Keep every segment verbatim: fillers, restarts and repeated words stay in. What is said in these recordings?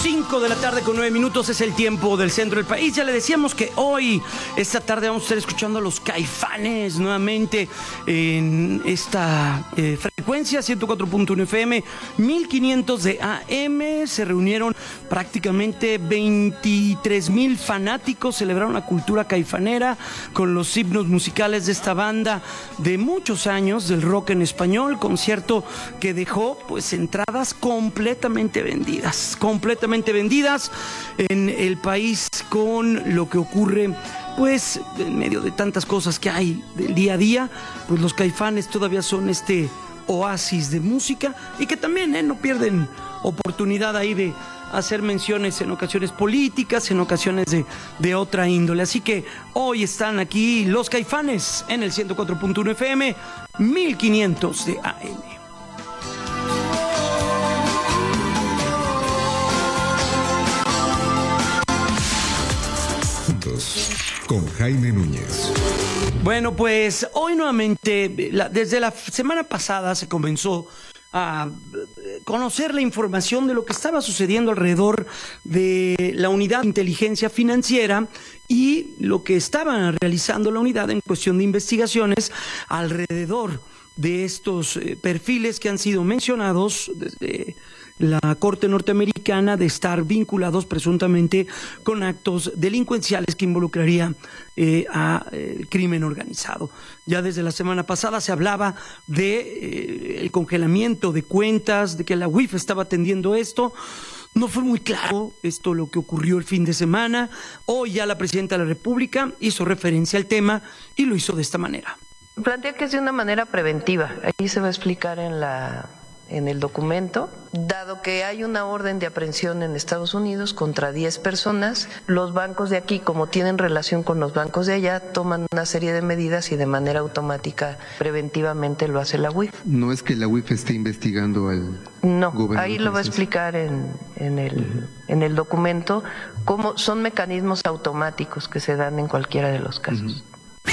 cinco de la tarde con nueve minutos es el tiempo del centro del país. Ya le decíamos que hoy, esta tarde, vamos a estar escuchando a los Caifanes nuevamente en esta eh, frecuencia ciento cuatro punto uno F M, mil quinientos de A M. Se reunieron prácticamente veintitrés mil fanáticos, celebraron la cultura caifanera con los himnos musicales de esta banda de muchos años del rock en español. Concierto que dejó pues entradas completamente vendidas, completamente vendidas en el país, con lo que ocurre pues en medio de tantas cosas que hay del día a día. Pues los Caifanes todavía son este oasis de música y que también eh, no pierden oportunidad ahí de hacer menciones en ocasiones políticas, en ocasiones de, de otra índole. Así que hoy están aquí los Caifanes en el ciento cuatro punto uno F M, mil quinientos de A M. Con Jaime Núñez. Bueno, pues hoy nuevamente, la, desde la semana pasada se comenzó a conocer la información de lo que estaba sucediendo alrededor de la unidad de inteligencia financiera y lo que estaba realizando la unidad en cuestión de investigaciones alrededor de estos eh, perfiles que han sido mencionados desde la Corte norteamericana de estar vinculados presuntamente con actos delincuenciales que involucraría eh, a eh, crimen organizado. Ya desde la semana pasada se hablaba de eh, el congelamiento de cuentas, de que la U I F estaba atendiendo esto. No fue muy claro esto lo que ocurrió el fin de semana. Hoy ya la presidenta de la República hizo referencia al tema y lo hizo de esta manera. Plantea que es de una manera preventiva. Ahí se va a explicar en la en el documento, dado que hay una orden de aprehensión en Estados Unidos contra diez personas, los bancos de aquí, como tienen relación con los bancos de allá, toman una serie de medidas y de manera automática, preventivamente lo hace la U I F. No es que la U I F esté investigando al No, gobierno ahí lo va a explicar en, en, el, uh-huh. en el documento, cómo son mecanismos automáticos que se dan en cualquiera de los casos. Uh-huh.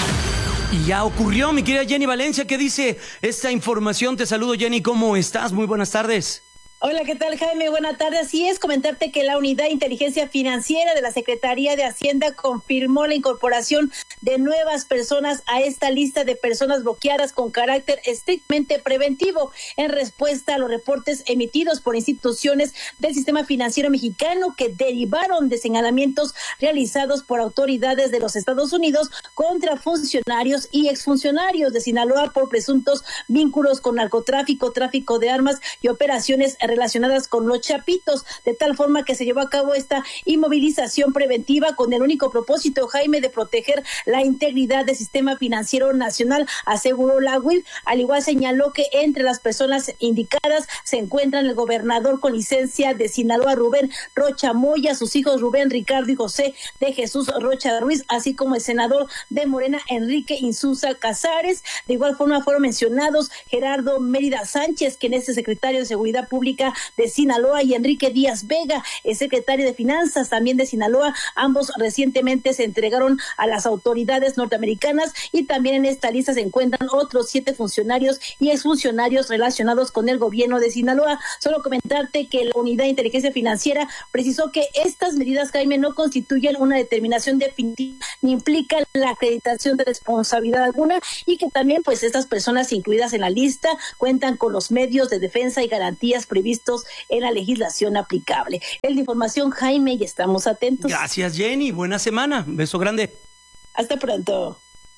Y ya ocurrió, mi querida Jenny Valencia, ¿qué dice esta información? Te saludo, Jenny, ¿cómo estás? Muy buenas tardes. Hola, ¿qué tal, Jaime? Buenas tardes. Así es, comentarte que la Unidad de Inteligencia Financiera de la Secretaría de Hacienda confirmó la incorporación de nuevas personas a esta lista de personas bloqueadas con carácter estrictamente preventivo en respuesta a los reportes emitidos por instituciones del sistema financiero mexicano que derivaron de señalamientos realizados por autoridades de los Estados Unidos contra funcionarios y exfuncionarios de Sinaloa por presuntos vínculos con narcotráfico, tráfico de armas y operaciones relacionadas con los chapitos, de tal forma que se llevó a cabo esta inmovilización preventiva con el único propósito, Jaime, de proteger la integridad del sistema financiero nacional, aseguró la U I F. Al igual señaló que entre las personas indicadas se encuentran el gobernador con licencia de Sinaloa, Rubén Rocha Moya, sus hijos Rubén, Ricardo y José de Jesús Rocha Ruiz, así como el senador de Morena, Enrique Insunza Casares. De igual forma fueron mencionados Gerardo Mérida Sánchez, quien es el secretario de Seguridad Pública de Sinaloa, y Enrique Díaz Vega, el secretario de Finanzas también de Sinaloa. Ambos recientemente se entregaron a las autoridades norteamericanas, y también en esta lista se encuentran otros siete funcionarios y exfuncionarios relacionados con el gobierno de Sinaloa. Solo comentarte que la Unidad de Inteligencia Financiera precisó que estas medidas, Jaime, no constituyen una determinación definitiva ni implican la acreditación de responsabilidad alguna, y que también pues estas personas incluidas en la lista cuentan con los medios de defensa y garantías previstos en la legislación aplicable. Es la información, Jaime, y estamos atentos. Gracias, Jenny. Buena semana. Beso grande. Hasta pronto.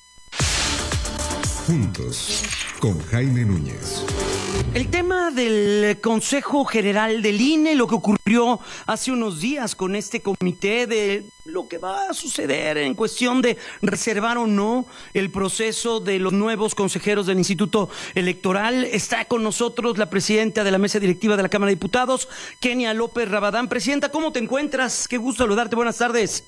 Juntos, con Jaime Núñez. El tema del Consejo General del I N E, lo que ocurrió hace unos días con este comité de lo que va a suceder en cuestión de reservar o no el proceso de los nuevos consejeros del Instituto Electoral. Está con nosotros la presidenta de la mesa directiva de la Cámara de Diputados, Kenia López Rabadán. Presidenta, ¿cómo te encuentras? Qué gusto saludarte. Buenas tardes.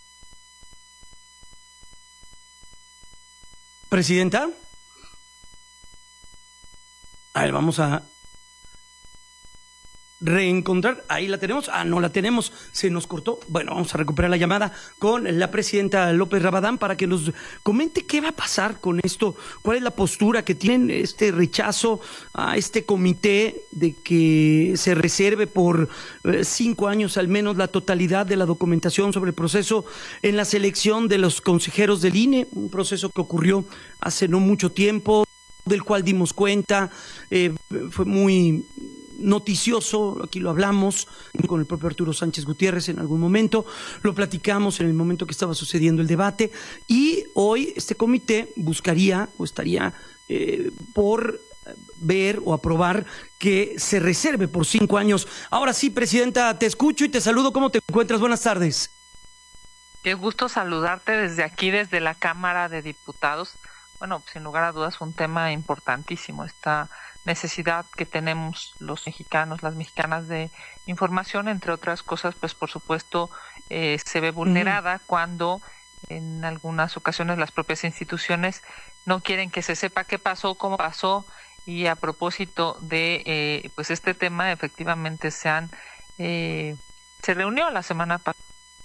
Presidenta. A ver, vamos a... reencontrar. Ahí la tenemos. Ah, no la tenemos. Se nos cortó. Bueno, vamos a recuperar la llamada con la presidenta López Rabadán para que nos comente qué va a pasar con esto. ¿Cuál es la postura que tienen, este rechazo a este comité de que se reserve por eh, cinco años al menos la totalidad de la documentación sobre el proceso en la selección de los consejeros del I N E? Un proceso que ocurrió hace no mucho tiempo, del cual dimos cuenta, eh, fue muy noticioso, aquí lo hablamos con el propio Arturo Sánchez Gutiérrez en algún momento, lo platicamos en el momento que estaba sucediendo el debate, y hoy este comité buscaría o estaría eh, por ver o aprobar que se reserve por cinco años. Ahora sí, presidenta, te escucho y te saludo. ¿Cómo te encuentras? Buenas tardes. Qué gusto saludarte desde aquí, desde la Cámara de Diputados. Bueno, sin lugar a dudas, un tema importantísimo, esta necesidad que tenemos los mexicanos, las mexicanas de información, entre otras cosas, pues por supuesto eh, se ve vulnerada mm. cuando en algunas ocasiones las propias instituciones no quieren que se sepa qué pasó, cómo pasó, y a propósito de eh, pues este tema, efectivamente se han eh, se reunió la semana pasada.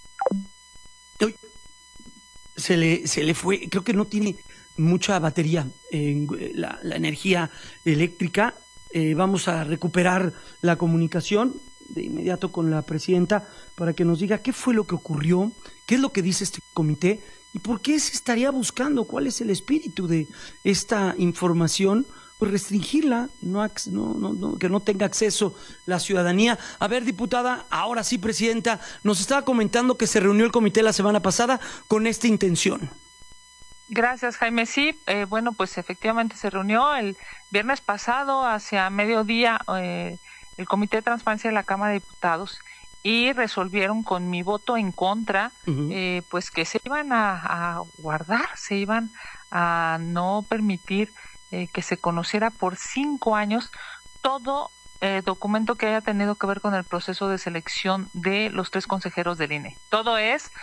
Se le, se le fue, creo que no tiene mucha batería en la, la energía eléctrica. Eh, vamos a recuperar la comunicación de inmediato con la presidenta para que nos diga qué fue lo que ocurrió, qué es lo que dice este comité y por qué se estaría buscando, cuál es el espíritu de esta información, pues restringirla, no, no, no, no, que no tenga acceso la ciudadanía. A ver, diputada, ahora sí, presidenta, nos estaba comentando que se reunió el comité la semana pasada con esta intención. Gracias, Jaime. Sí, eh, bueno, pues efectivamente se reunió el viernes pasado hacia mediodía eh, el Comité de Transparencia de la Cámara de Diputados y resolvieron con mi voto en contra, uh-huh. eh, pues que se iban a, a guardar, se iban a no permitir eh, que se conociera por cinco años todo Eh, documento que haya tenido que ver con el proceso de selección de los tres consejeros del I N E. Todo es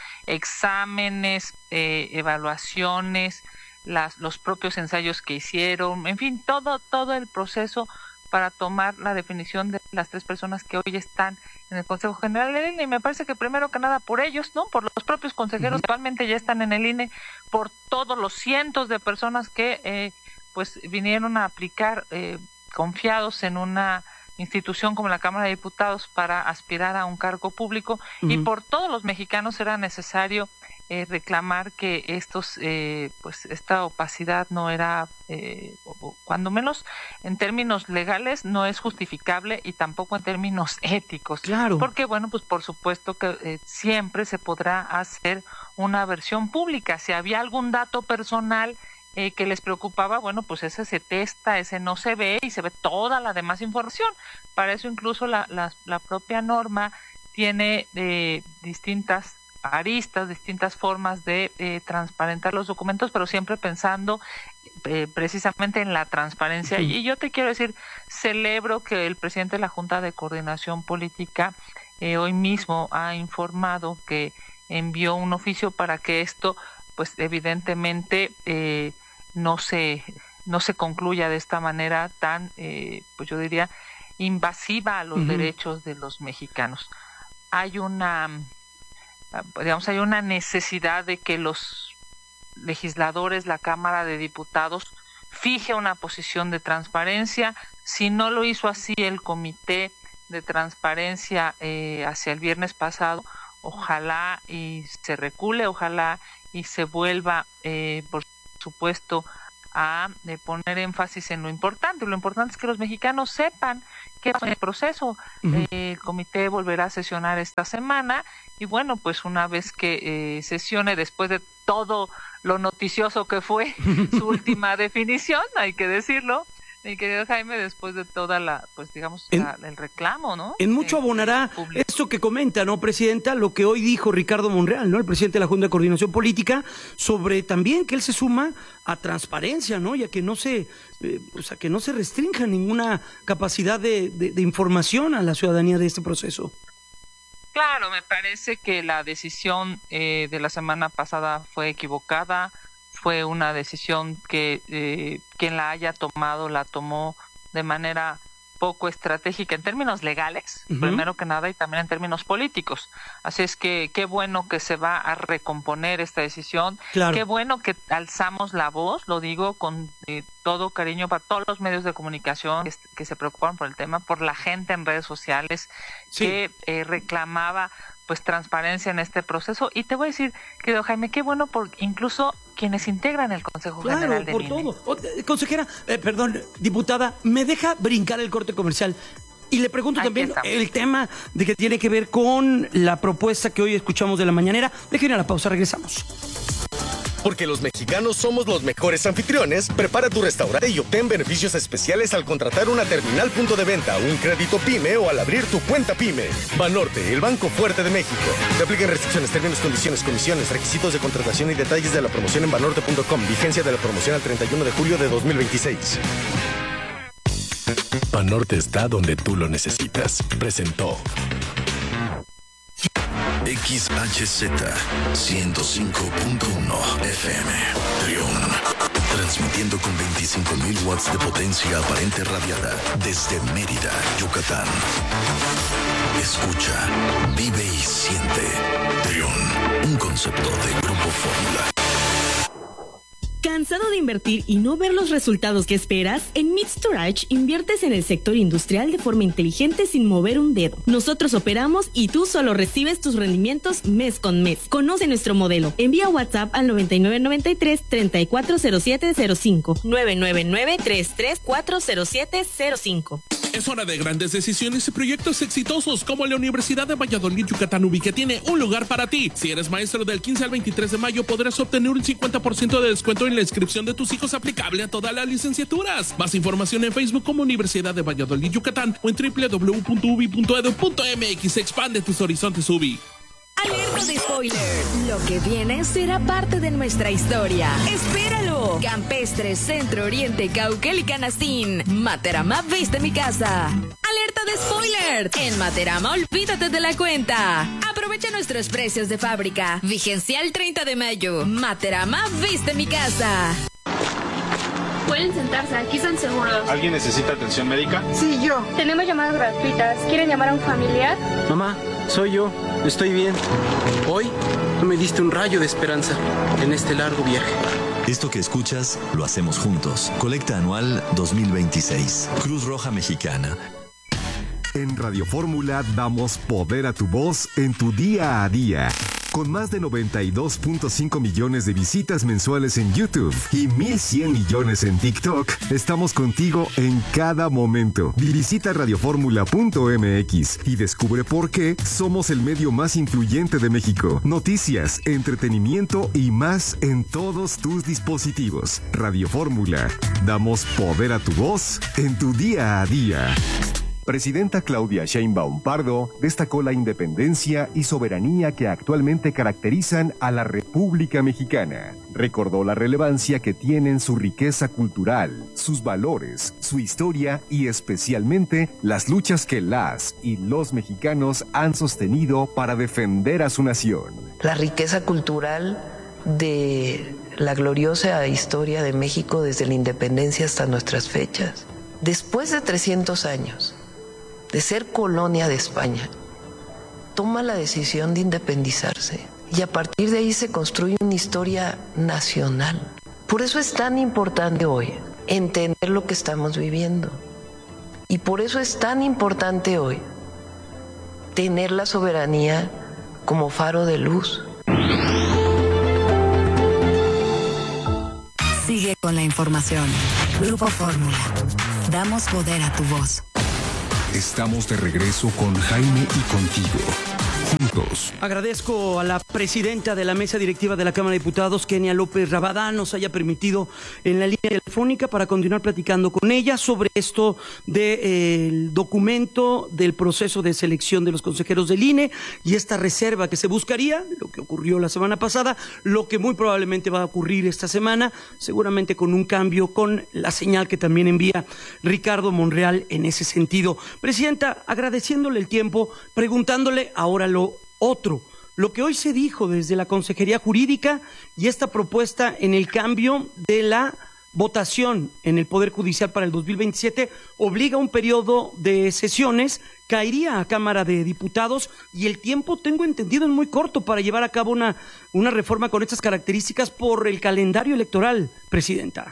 exámenes, eh, evaluaciones, las, los propios ensayos que hicieron, en fin, todo, todo el proceso para tomar la definición de las tres personas que hoy están en el Consejo General del I N E. Y me parece que primero que nada por ellos, ¿no? Por los propios consejeros que actualmente ya están en el I N E, por todos los cientos de personas que eh, pues vinieron a aplicar eh, confiados en una institución como la Cámara de Diputados para aspirar a un cargo público, uh-huh. y por todos los mexicanos era necesario eh, reclamar que estos eh, pues esta opacidad no era eh, cuando menos en términos legales no es justificable y tampoco en términos éticos. Claro. Porque bueno, pues por supuesto que eh, siempre se podrá hacer una versión pública. Si había algún dato personal Eh, que les preocupaba, bueno, pues ese se testa, ese no se ve y se ve toda la demás información. Para eso incluso la, la, la propia norma tiene eh, distintas aristas, distintas formas de eh, transparentar los documentos, pero siempre pensando eh, precisamente en la transparencia. Sí. Y yo te quiero decir, celebro que el presidente de la Junta de Coordinación Política eh, hoy mismo ha informado que envió un oficio para que esto, pues evidentemente eh, no se no se concluya de esta manera tan, eh, pues yo diría, invasiva a los uh-huh. derechos de los mexicanos. Hay una, digamos, hay una necesidad de que los legisladores, la Cámara de Diputados, fije una posición de transparencia. Si no lo hizo así el Comité de Transparencia eh, hacia el viernes pasado, ojalá y se recule, ojalá y se vuelva, eh, por supuesto, a eh, poner énfasis en lo importante. Lo importante es que los mexicanos sepan qué es el proceso. Uh-huh. Eh, el comité volverá a sesionar esta semana y bueno, pues una vez que eh, sesione, después de todo lo noticioso que fue su última definición, hay que decirlo, mi querido Jaime, después de toda la, pues digamos, en, la, el reclamo, ¿no? En mucho eh, abonará esto que comenta, ¿no, presidenta? Lo que hoy dijo Ricardo Monreal, ¿no? El presidente de la Junta de Coordinación Política, sobre también que él se suma a transparencia, ¿no? Y a que no se, eh, pues a que no se restrinja ninguna capacidad de, de, de información a la ciudadanía de este proceso. Claro, me parece que la decisión eh, de la semana pasada fue equivocada. Fue una decisión que eh, quien la haya tomado la tomó de manera poco estratégica en términos legales, uh-huh. primero que nada, y también en términos políticos. Así es que qué bueno que se va a recomponer esta decisión. Claro. Qué bueno que alzamos la voz, lo digo con eh, todo cariño para todos los medios de comunicación que, que se preocupan por el tema, por la gente en redes sociales sí. que eh, reclamaba pues transparencia en este proceso. Y te voy a decir, querido Jaime, qué bueno por incluso quienes integran el Consejo claro, General del por I N E. todo. O, consejera, eh, perdón, diputada, ¿me deja brincar el corte comercial? Y le pregunto Aquí también estamos. el tema de que tiene que ver con la propuesta que hoy escuchamos de la mañanera. Dejen a la pausa, regresamos. Porque los mexicanos somos los mejores anfitriones, prepara tu restaurante y obtén beneficios especiales al contratar una terminal punto de venta, un crédito PYME o al abrir tu cuenta PYME. Banorte, el banco fuerte de México. Te apliquen restricciones, términos, condiciones, comisiones, requisitos de contratación y detalles de la promoción en banorte punto com. Vigencia de la promoción al treinta y uno de julio de dos mil veintiséis. Banorte está donde tú lo necesitas. Presentó X H Z ciento cinco punto uno F M Trión, transmitiendo con veinticinco mil watts de potencia aparente radiada desde Mérida, Yucatán. Escucha, vive y siente. Trión, un concepto de Grupo Fórmula. ¿Cansado de invertir y no ver los resultados que esperas? En Meet Storage inviertes en el sector industrial de forma inteligente sin mover un dedo. Nosotros operamos y tú solo recibes tus rendimientos mes con mes. Conoce nuestro modelo. Envía WhatsApp al noventa y nueve noventa y tres, treinta y cuatro cero siete cero cinco. nueve nueve nueve, tres tres cuatro cero siete cero cinco. Es hora de grandes decisiones y proyectos exitosos como la Universidad de Valladolid Yucatán U B I, que tiene un lugar para ti. Si eres maestro del quince al veintitrés de mayo, podrás obtener un cincuenta por ciento de descuento en la inscripción de tus hijos aplicable a todas las licenciaturas. Más información en Facebook como Universidad de Valladolid Yucatán o en doble u doble u doble u punto u b i punto e d u punto m x. Expande tus horizontes U B I. Alerta de spoiler. Lo que viene será parte de nuestra historia. ¡Espéralo! Campestres, Centro Oriente, Cauquel y Canastín. Materama viste mi casa. Alerta de spoiler. En Materama olvídate de la cuenta. Aprovecha nuestros precios de fábrica. Vigencia el treinta de mayo. Materama viste mi casa. Pueden sentarse, aquí están seguros. ¿Alguien necesita atención médica? Sí, yo. Tenemos llamadas gratuitas. ¿Quieren llamar a un familiar? Mamá, soy yo. Estoy bien. Hoy tú me diste un rayo de esperanza en este largo viaje. Esto que escuchas lo hacemos juntos. Colecta anual dos mil veintiséis. Cruz Roja Mexicana. En Radio Fórmula damos poder a tu voz en tu día a día. Con más de noventa y dos punto cinco millones de visitas mensuales en YouTube y mil cien millones en TikTok, estamos contigo en cada momento. Visita radioformula punto m x y descubre por qué somos el medio más influyente de México. Noticias, entretenimiento y más en todos tus dispositivos. Radio Fórmula, damos poder a tu voz en tu día a día. Presidenta Claudia Sheinbaum Pardo destacó la independencia y soberanía que actualmente caracterizan a la República Mexicana. Recordó la relevancia que tienen su riqueza cultural, sus valores, su historia y especialmente las luchas que las y los mexicanos han sostenido para defender a su nación. La riqueza cultural de la gloriosa historia de México desde la independencia hasta nuestras fechas. Después de trescientos años de ser colonia de España, toma la decisión de independizarse y a partir de ahí se construye una historia nacional. Por eso es tan importante hoy entender lo que estamos viviendo y por eso es tan importante hoy tener la soberanía como faro de luz. Sigue con la información. Grupo Fórmula. Damos poder a tu voz. Estamos de regreso con Jaime y contigo. Juntos. Agradezco a la presidenta de la mesa directiva de la Cámara de Diputados, Kenia López Rabadán, nos haya permitido en la línea telefónica para continuar platicando con ella sobre esto del eh, documento del proceso de selección de los consejeros del I N E y esta reserva que se buscaría, lo que ocurrió la semana pasada, lo que muy probablemente va a ocurrir esta semana, seguramente con un cambio, con la señal que también envía Ricardo Monreal en ese sentido. Presidenta, agradeciéndole el tiempo, preguntándole ahora lo otro, lo que hoy se dijo desde la Consejería Jurídica y esta propuesta en el cambio de la votación en el Poder Judicial para el dos mil veintisiete obliga a un periodo de sesiones, caería a Cámara de Diputados y el tiempo, tengo entendido, es muy corto para llevar a cabo una, una reforma con estas características por el calendario electoral, Presidenta.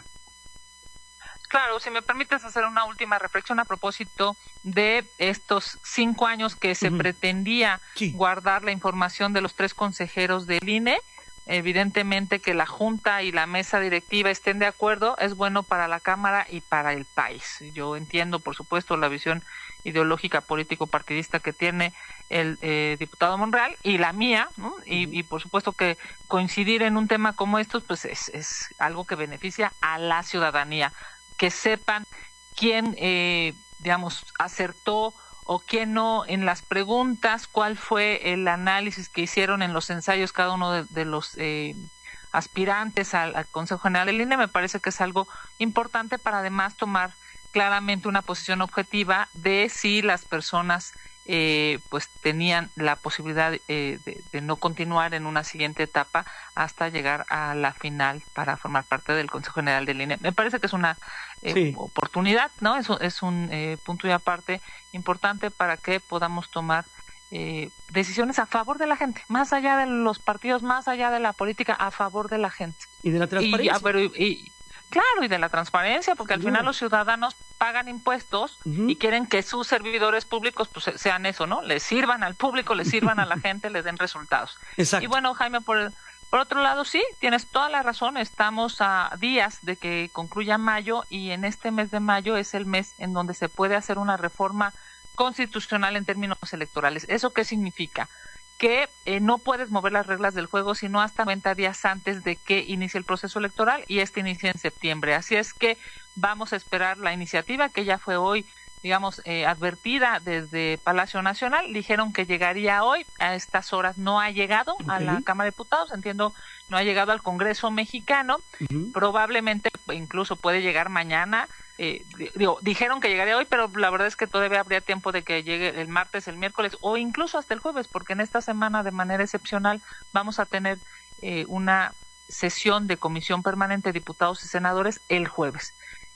Claro, si me permites hacer una última reflexión a propósito de estos cinco años que se uh-huh. pretendía sí. guardar la información de los tres consejeros del I N E, evidentemente que la Junta y la mesa directiva estén de acuerdo es bueno para la Cámara y para el país. Yo entiendo, por supuesto, la visión ideológica político-partidista que tiene el eh, diputado Monreal y la mía, ¿no? y, y por supuesto que coincidir en un tema como estos pues es, es algo que beneficia a la ciudadanía, que sepan quién, eh, digamos, acertó o quién no en las preguntas, cuál fue el análisis que hicieron en los ensayos cada uno de, de los eh, aspirantes al, al Consejo General del I N E. Me parece que es algo importante para además tomar claramente una posición objetiva de si las personas eh, pues tenían la posibilidad eh, de, de no continuar en una siguiente etapa hasta llegar a la final para formar parte del Consejo General del I N E. Me parece que es una eh, sí. oportunidad, ¿no? Es, es un eh, punto y aparte importante para que podamos tomar eh, decisiones a favor de la gente, más allá de los partidos, más allá de la política, a favor de la gente. Y de la transparencia. Y, pero, y, y, Claro, y de la transparencia, porque al final los ciudadanos pagan impuestos uh-huh. y quieren que sus servidores públicos pues sean eso, ¿no? Les sirvan al público, les sirvan a la gente, les den resultados. Exacto. Y bueno, Jaime, por, por otro lado, sí, tienes toda la razón, estamos a días de que concluya mayo y en este mes de mayo es el mes en donde se puede hacer una reforma constitucional en términos electorales. ¿Eso qué significa? Que eh, no puedes mover las reglas del juego sino hasta noventa días antes de que inicie el proceso electoral y este inicia en septiembre. Así es que vamos a esperar la iniciativa que ya fue hoy, digamos, eh, advertida desde Palacio Nacional. Dijeron que llegaría hoy, a estas horas no ha llegado okay. a la Cámara de Diputados, entiendo, no ha llegado al Congreso mexicano, uh-huh. probablemente incluso puede llegar mañana. Eh, digo, dijeron que llegaría hoy, pero la verdad es que todavía habría tiempo de que llegue el martes, el miércoles o incluso hasta el jueves, porque en esta semana de manera excepcional vamos a tener eh, una sesión de comisión permanente de diputados y senadores el jueves.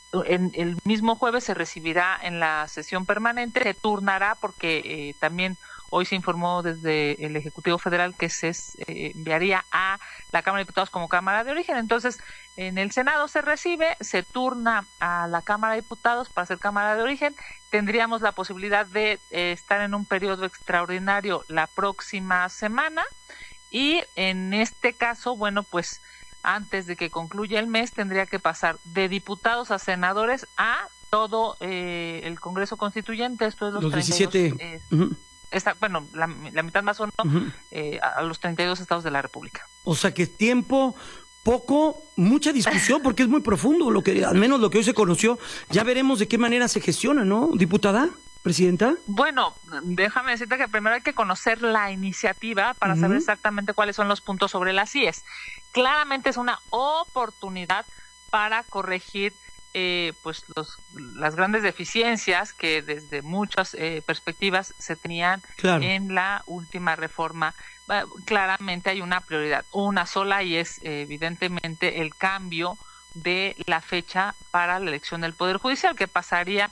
En el mismo jueves se recibirá en la sesión permanente, se turnará porque eh, también hoy se informó desde el Ejecutivo Federal que se eh, enviaría a la Cámara de Diputados como Cámara de Origen. Entonces, en el Senado se recibe, se turna a la Cámara de Diputados para ser Cámara de Origen. Tendríamos la posibilidad de eh, estar en un periodo extraordinario la próxima semana y en este caso, bueno, pues antes de que concluya el mes tendría que pasar de diputados a senadores a todo eh, el Congreso Constituyente. Esto es los, los treinta y dos, diecisiete. Eh, uh-huh. Esta, bueno, la, la mitad más o menos uh-huh. eh, a los treinta y dos estados de la República. O sea que tiempo, poco, mucha discusión, porque es muy profundo, lo que al menos lo que hoy se conoció. Ya veremos de qué manera se gestiona, ¿no, diputada, presidenta? Bueno, déjame decirte que primero hay que conocer la iniciativa para uh-huh. saber exactamente cuáles son los puntos sobre las I E S. Claramente es una oportunidad para corregir Eh, pues los, las grandes deficiencias que desde muchas eh, perspectivas se tenían claro. en la última reforma. Eh, claramente hay una prioridad, una sola, y es eh, evidentemente el cambio de la fecha para la elección del Poder Judicial, que pasaría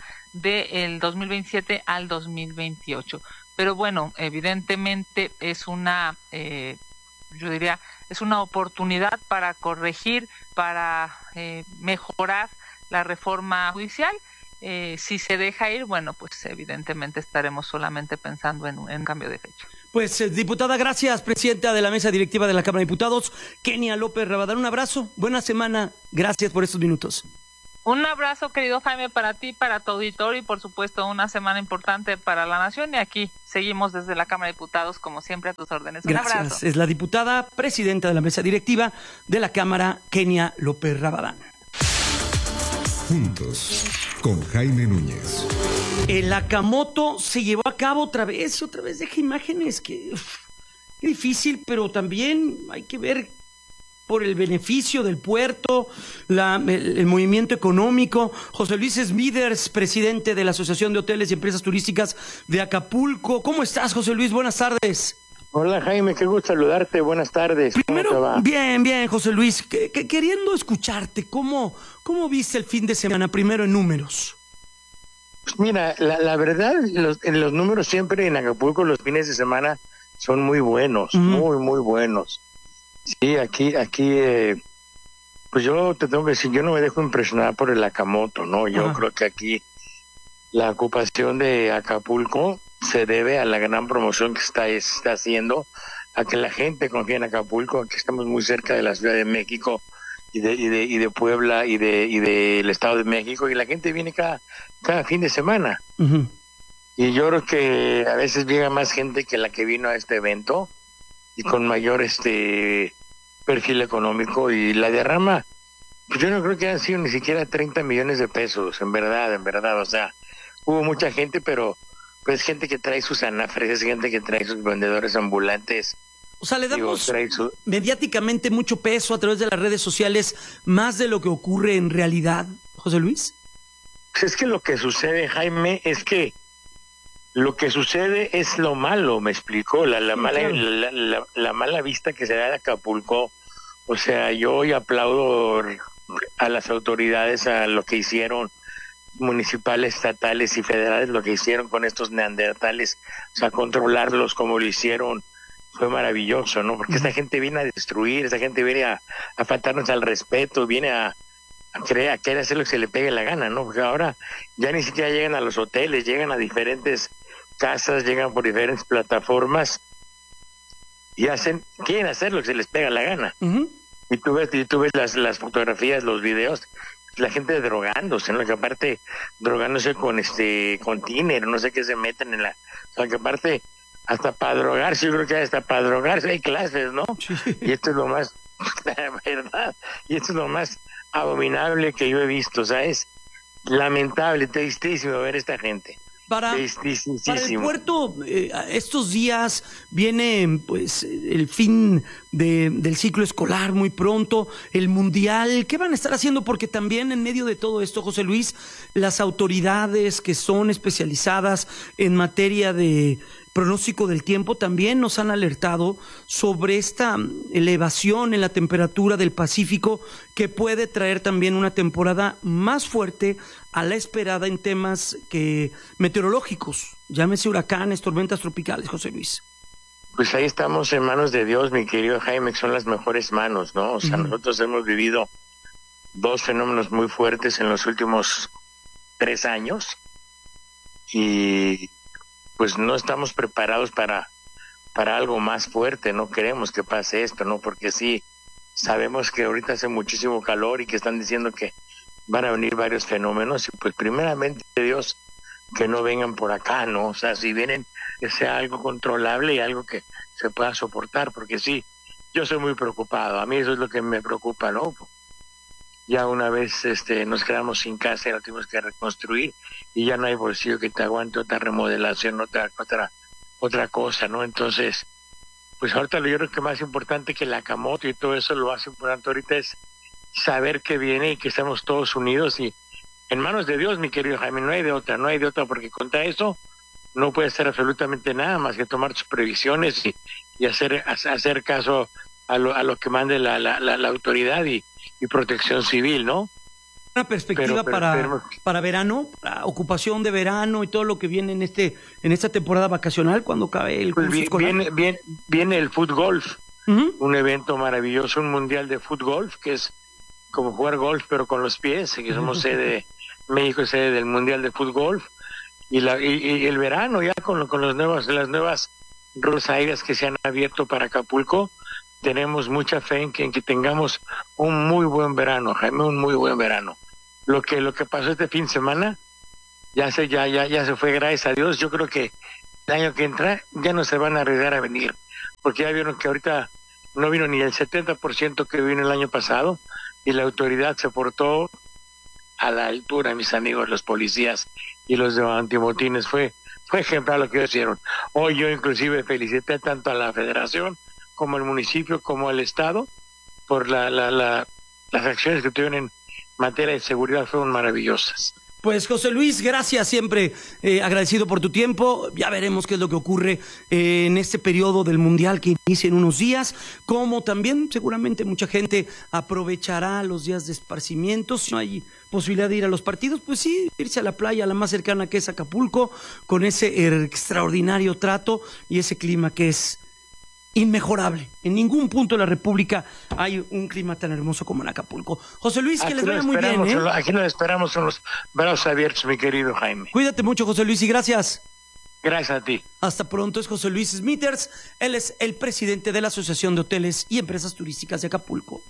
del dos mil veintisiete al dos mil veintiocho. Pero bueno, evidentemente es una, eh, yo diría, es una oportunidad para corregir, para eh, mejorar la reforma judicial. Eh, si se deja ir, bueno, pues evidentemente estaremos solamente pensando en un en cambio de fecha. Pues, eh, diputada, gracias, presidenta de la mesa directiva de la Cámara de Diputados, Kenia López Rabadán. Un abrazo, buena semana, gracias por estos minutos. Un abrazo, querido Jaime, para ti, para tu auditorio y por supuesto una semana importante para la nación. Y aquí seguimos desde la Cámara de Diputados, como siempre, a tus órdenes. Un gracias. abrazo. Es la diputada presidenta de la mesa directiva de la Cámara, Kenia López Rabadán. Juntos, con Jaime Núñez. El Akamoto se llevó a cabo otra vez, otra vez deja imágenes que... Uf, qué difícil, pero también hay que ver por el beneficio del puerto, la, el, el movimiento económico. José Luis Smithers, presidente de la Asociación de Hoteles y Empresas Turísticas de Acapulco. ¿Cómo estás, José Luis? Buenas tardes. Hola Jaime, qué gusto saludarte, buenas tardes. Primero, ¿Cómo te va? bien, bien, José Luis, que, que, queriendo escucharte, ¿cómo, ¿cómo viste el fin de semana primero en números? Pues mira, la, la verdad, los, en los números siempre en Acapulco los fines de semana son muy buenos, uh-huh. muy, muy buenos. Sí, aquí, aquí, eh, pues yo te tengo que decir, yo no me dejo impresionar por el Acamoto, ¿no? Yo uh-huh. creo que aquí la ocupación de Acapulco se debe a la gran promoción que está, está haciendo, a que la gente confía en Acapulco, que estamos muy cerca de la Ciudad de México y de, y de, y de Puebla y de y del Estado de México, y la gente viene cada, cada fin de semana. Uh-huh. Y yo creo que a veces llega más gente que la que vino a este evento y con mayor este perfil económico, y la derrama, pues yo no creo que hayan sido ni siquiera treinta millones de pesos, en verdad, en verdad, o sea, hubo mucha gente, pero pues gente que trae sus anafres, es gente que trae sus vendedores ambulantes. O sea, le damos Digo, su... mediáticamente mucho peso a través de las redes sociales, más de lo que ocurre en realidad, José Luis. Pues es que lo que sucede, Jaime, es que lo que sucede es lo malo, me explicó, la, la, sí, mala, claro. la, la, la mala vista que se da de Acapulco. O sea, yo hoy aplaudo a las autoridades, a lo que hicieron, municipales, estatales y federales, lo que hicieron con estos neandertales, o sea, controlarlos como lo hicieron, fue maravilloso, ¿no? Porque uh-huh. esta gente viene a destruir, esta gente viene a, a faltarnos al respeto, viene a, a, querer, a querer hacer lo que se le pegue la gana, ¿no? Porque ahora ya ni siquiera llegan a los hoteles, llegan a diferentes casas, llegan por diferentes plataformas y hacen, quieren hacer lo que se les pega la gana. Uh-huh. Y tú ves, y tú ves las, las fotografías, los videos, la gente drogándose, ¿no? Que aparte drogándose con este con tiner, no sé qué se meten en la, o sea, que aparte hasta para drogarse, yo creo que hasta para drogarse hay clases, ¿no? Sí. Y esto es lo más, la verdad, y esto es lo más abominable que yo he visto, o sea, es lamentable, tristísimo ver esta gente. Para, para el puerto, eh, estos días viene pues el fin de, del ciclo escolar muy pronto, el mundial. ¿Qué van a estar haciendo? Porque también en medio de todo esto, José Luis, las autoridades que son especializadas en materia de pronóstico del tiempo también nos han alertado sobre esta elevación en la temperatura del Pacífico, que puede traer también una temporada más fuerte a la esperada en temas que meteorológicos, llámese huracanes, tormentas tropicales, José Luis. Pues ahí estamos en manos de Dios, mi querido Jaime, que son las mejores manos, ¿no? O sea, uh-huh. nosotros hemos vivido dos fenómenos muy fuertes en los últimos tres años y pues no estamos preparados para para algo más fuerte, no queremos que pase esto, ¿no? Porque sí, sabemos que ahorita hace muchísimo calor y que están diciendo que van a venir varios fenómenos y pues primeramente Dios que no vengan por acá, ¿no? O sea, si vienen, que sea algo controlable y algo que se pueda soportar, porque sí, yo soy muy preocupado, a mí eso es lo que me preocupa, ¿no? Ya una vez este nos quedamos sin casa y la tuvimos que reconstruir y ya no hay bolsillo que te aguante otra remodelación, otra otra otra cosa, ¿no? Entonces, pues ahorita yo creo que más importante que la Acamoto y todo eso, lo más importante ahorita es saber que viene y que estamos todos unidos y en manos de Dios, mi querido Jaime, no hay de otra, no hay de otra, porque contra eso no puede hacer absolutamente nada más que tomar sus previsiones y, y hacer hacer caso a lo, a lo que mande la, la, la, la autoridad y, y protección civil, ¿no? Una perspectiva pero, pero, para, pero, para verano, para ocupación de verano y todo lo que viene en este en esta temporada vacacional cuando acabe el pues curso escolar. Viene, viene, viene el Foot Golf, uh-huh. un evento maravilloso, un mundial de Foot Golf, que es como jugar golf pero con los pies, que somos sede, México es sede del mundial de Foot Golf, y, la, y, y el verano ya con, con los nuevos, las nuevas rutas aéreas que se han abierto para Acapulco, tenemos mucha fe en que, en que tengamos un muy buen verano, Jaime, un muy buen verano. Lo que lo que pasó este fin de semana ya se ya ya ya se fue, gracias a Dios. Yo creo que el año que entra ya no se van a arriesgar a venir, porque ya vieron que ahorita no vino ni el setenta por ciento que vino el año pasado y la autoridad se portó a la altura, mis amigos, los policías y los de antimotines. Fue fue ejemplar lo que hicieron. Hoy yo inclusive felicité tanto a la federación como al municipio como al estado por la, la, la las acciones que tuvieron en materia de seguridad, fueron maravillosas. Pues José Luis, gracias, siempre eh, agradecido por tu tiempo. Ya veremos qué es lo que ocurre eh, en este periodo del Mundial que inicia en unos días, como también seguramente mucha gente aprovechará los días de esparcimiento. Si no hay posibilidad de ir a los partidos, pues sí, irse a la playa, la más cercana que es Acapulco, con ese extraordinario trato y ese clima que es inmejorable. En ningún punto de la República hay un clima tan hermoso como en Acapulco. José Luis, que aquí les vaya muy bien, ¿eh? Aquí nos esperamos con los brazos abiertos, mi querido Jaime. Cuídate mucho, José Luis, y gracias. Gracias a ti. Hasta pronto. Es José Luis Smithers. Él es el presidente de la Asociación de Hoteles y Empresas Turísticas de Acapulco.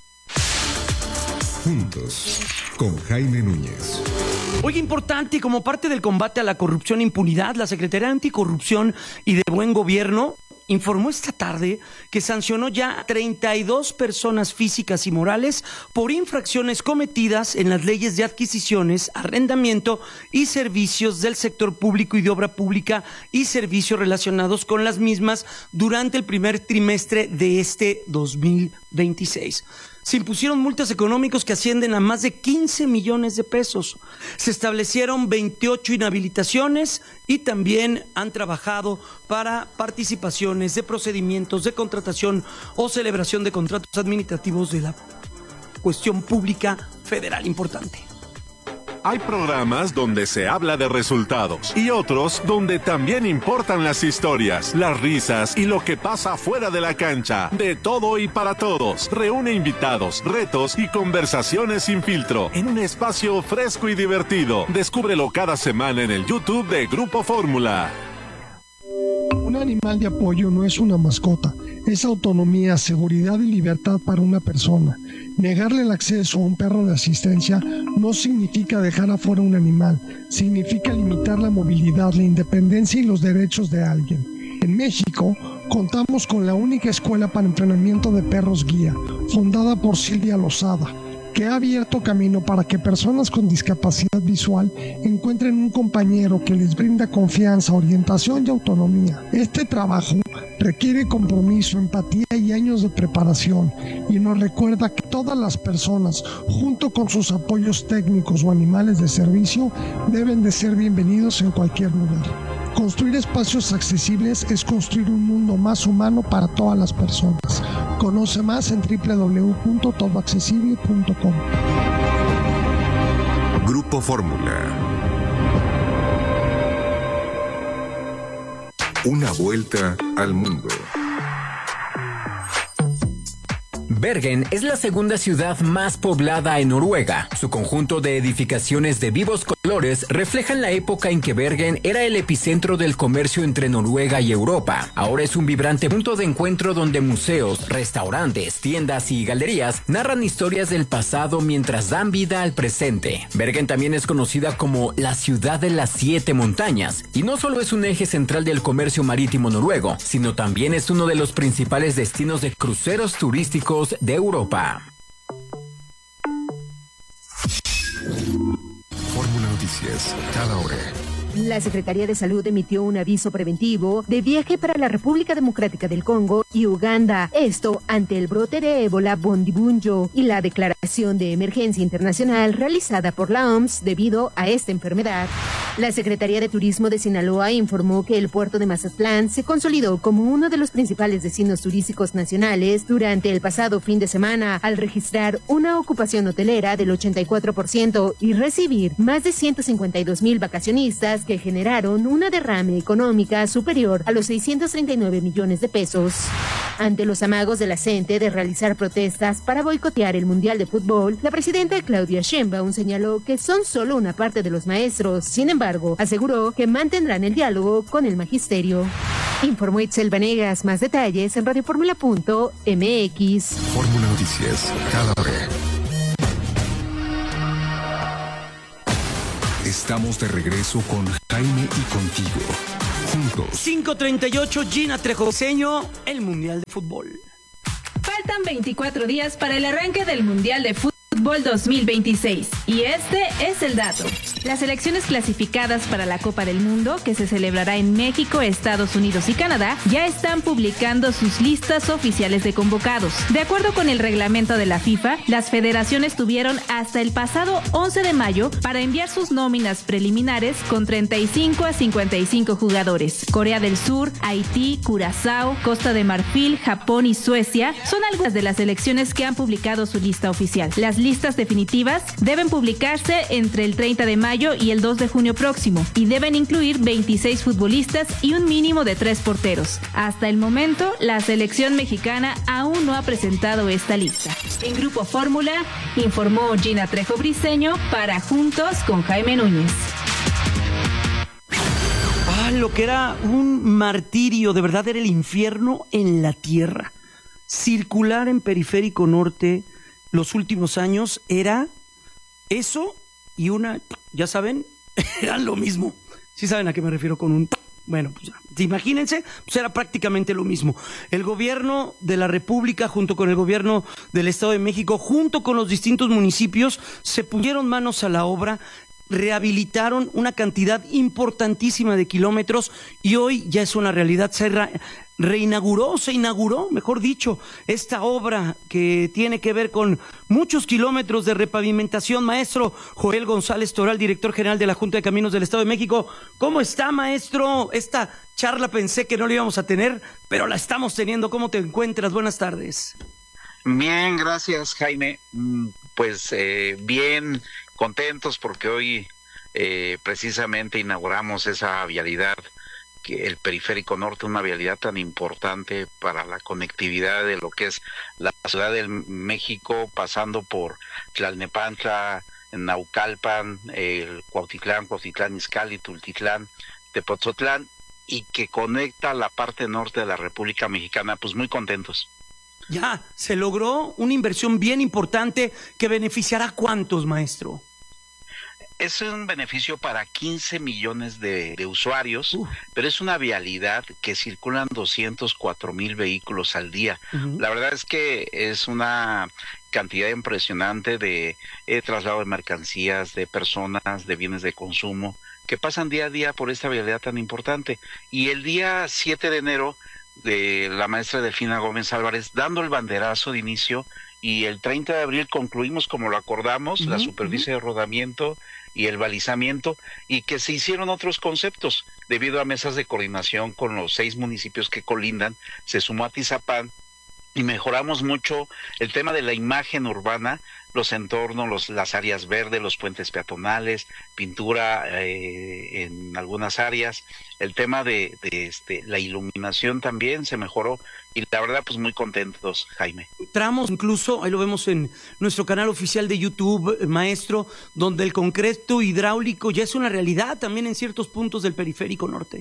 Juntos, con Jaime Núñez. Oye, importante, y como parte del combate a la corrupción e impunidad, la Secretaría de Anticorrupción y de Buen Gobierno informó esta tarde que sancionó ya treinta y dos personas físicas y morales por infracciones cometidas en las leyes de adquisiciones, arrendamiento y servicios del sector público y de obra pública y servicios relacionados con las mismas durante el primer trimestre de este dos mil veintiséis. Se impusieron multas económicas que ascienden a más de quince millones de pesos. Se establecieron veintiocho inhabilitaciones y también han trabajado para participaciones de procedimientos de contratación o celebración de contratos administrativos de la cuestión pública federal. Importante. Hay programas donde se habla de resultados y otros donde también importan las historias, las risas y lo que pasa fuera de la cancha. De todo y para todos. Reúne invitados, retos y conversaciones sin filtro en un espacio fresco y divertido. Descúbrelo cada semana en el YouTube de Grupo Fórmula. Un animal de apoyo no es una mascota, es autonomía, seguridad y libertad para una persona. Negarle el acceso a un perro de asistencia no significa dejar afuera un animal, significa limitar la movilidad, la independencia y los derechos de alguien. En México, contamos con la única escuela para entrenamiento de perros guía, fundada por Silvia Lozada, que ha abierto camino para que personas con discapacidad visual encuentren un compañero que les brinda confianza, orientación y autonomía. Este trabajo requiere compromiso, empatía y años de preparación, y nos recuerda que todas las personas, junto con sus apoyos técnicos o animales de servicio, deben de ser bienvenidos en cualquier lugar. Construir espacios accesibles es construir un mundo más humano para todas las personas. Conoce más en doble u doble u doble u punto todo accesible punto com. Grupo Fórmula. Una vuelta al mundo. Bergen es la segunda ciudad más poblada en Noruega. Su conjunto de edificaciones de vivos colores reflejan la época en que Bergen era el epicentro del comercio entre Noruega y Europa. Ahora es un vibrante punto de encuentro donde museos, restaurantes, tiendas y galerías narran historias del pasado mientras dan vida al presente. Bergen también es conocida como la ciudad de las siete montañas, y no solo es un eje central del comercio marítimo noruego, sino también es uno de los principales destinos de cruceros turísticos de Europa. Fórmula Noticias, cada hora. La Secretaría de Salud emitió un aviso preventivo de viaje para la República Democrática del Congo y Uganda. Esto ante el brote de ébola Bundibugyo y la declaración de emergencia internacional realizada por la O M S debido a esta enfermedad. La Secretaría de Turismo de Sinaloa informó que el puerto de Mazatlán se consolidó como uno de los principales destinos turísticos nacionales durante el pasado fin de semana, al registrar una ocupación hotelera del ochenta y cuatro por ciento y recibir más de ciento cincuenta y dos mil vacacionistas que generaron una derrame económica superior a los seiscientos treinta y nueve millones de pesos. Ante los amagos de la C E N T E de realizar protestas para boicotear el Mundial de Fútbol, la presidenta Claudia Sheinbaum señaló que son solo una parte de los maestros. Sin embargo, aseguró que mantendrán el diálogo con el magisterio. Informó Itzel Vanegas. Más detalles en radioformula punto m x. Fórmula Noticias, cada hora. Estamos de regreso con Jaime y contigo. Juntos. cinco treinta y ocho, Gina Trejoseño, el Mundial de Fútbol. Faltan veinticuatro días para el arranque del Mundial de Fútbol Fútbol dos mil veintiséis. Y este es el dato. Las selecciones clasificadas para la Copa del Mundo, que se celebrará en México, Estados Unidos y Canadá, ya están publicando sus listas oficiales de convocados. De acuerdo con el reglamento de la FIFA, las federaciones tuvieron hasta el pasado once de mayo para enviar sus nóminas preliminares con treinta y cinco a cincuenta y cinco jugadores. Corea del Sur, Haití, Curazao, Costa de Marfil, Japón y Suecia son algunas de las selecciones que han publicado su lista oficial. Las listas definitivas deben publicarse entre el treinta de mayo y el dos de junio próximo y deben incluir veintiséis futbolistas y un mínimo de tres porteros. Hasta el momento, la selección mexicana aún no ha presentado esta lista. En Grupo Fórmula, informó Gina Trejo Briceño para Juntos con Jaime Núñez. Ah, lo que era un martirio, de verdad era el infierno en la tierra. Circular en Periférico Norte los últimos años era eso y una, ya saben, eran lo mismo. ¿Sí saben a qué me refiero con un? Bueno, pues ya, imagínense, pues era prácticamente lo mismo. El gobierno de la República junto con el gobierno del Estado de México, junto con los distintos municipios, se pusieron manos a la obra, rehabilitaron una cantidad importantísima de kilómetros y hoy ya es una realidad. Se re, reinauguró, se inauguró, mejor dicho, esta obra que tiene que ver con muchos kilómetros de repavimentación. Maestro Joel González Toral, director general de la Junta de Caminos del Estado de México. ¿Cómo está, maestro? Esta charla pensé que no la íbamos a tener, pero la estamos teniendo. ¿Cómo te encuentras? Buenas tardes. Bien, gracias, Jaime. Pues eh, bien contentos porque hoy eh, precisamente inauguramos esa vialidad, que el Periférico Norte, una vialidad tan importante para la conectividad de lo que es la Ciudad de México, pasando por Tlalnepantla, Naucalpan, el Cuautitlán, Cuautitlán Izcalli, Tultitlán, Tepoztlán, y que conecta la parte norte de la República Mexicana. Pues muy contentos. Ya, se logró una inversión bien importante que beneficiará a ¿cuántos, maestro? Es un beneficio para quince millones de, de usuarios, uh. pero es una vialidad que circulan doscientos cuatro mil vehículos al día. Uh-huh. La verdad es que es una cantidad impresionante de eh, traslado de mercancías, de personas, de bienes de consumo, que pasan día a día por esta vialidad tan importante. Y el día siete de enero, de la maestra Delfina Gómez Álvarez, dando el banderazo de inicio, y el treinta de abril concluimos como lo acordamos, uh-huh, la superficie uh-huh. de rodamiento y el balizamiento, y que se hicieron otros conceptos debido a mesas de coordinación con los seis municipios que colindan. Se sumó Atizapán y mejoramos mucho el tema de la imagen urbana, los entornos, los, las áreas verdes, los puentes peatonales, pintura eh, en algunas áreas, el tema de, de este, la iluminación también se mejoró, y la verdad pues muy contentos, Jaime. Tramos incluso, ahí lo vemos en nuestro canal oficial de YouTube, maestro, donde el concreto hidráulico ya es una realidad también en ciertos puntos del Periférico Norte.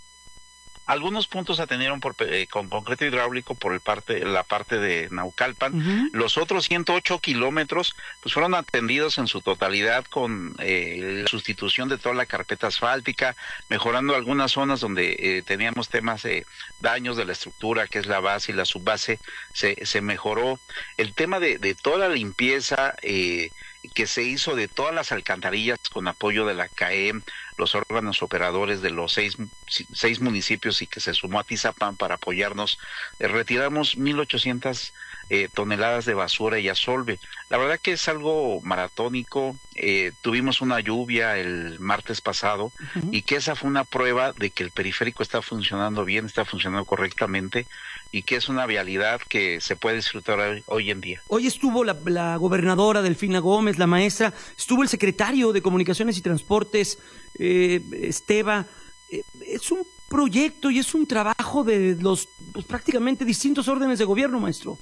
Algunos puntos atendieron por, eh, con concreto hidráulico por el parte, la parte de Naucalpan. Uh-huh. Los otros ciento ocho kilómetros pues fueron atendidos en su totalidad con eh, la sustitución de toda la carpeta asfáltica, mejorando algunas zonas donde eh, teníamos temas de daños de la estructura, que es la base y la subbase, se, se mejoró. El tema de, de toda la limpieza eh, que se hizo de todas las alcantarillas con apoyo de la C A E M, los órganos operadores de los seis, seis municipios, y que se sumó a Atizapán para apoyarnos, eh, retiramos mil ochocientas eh, toneladas de basura y asolve. La verdad que es algo maratónico. Eh, tuvimos una lluvia el martes pasado, uh-huh. y que esa fue una prueba de que el periférico está funcionando bien, está funcionando correctamente, y que es una vialidad que se puede disfrutar hoy, hoy en día. Hoy estuvo la, la gobernadora Delfina Gómez, la maestra, estuvo el secretario de Comunicaciones y Transportes, eh, Esteba. Eh, es un proyecto y es un trabajo de los pues, prácticamente distintos órdenes de gobierno, maestro.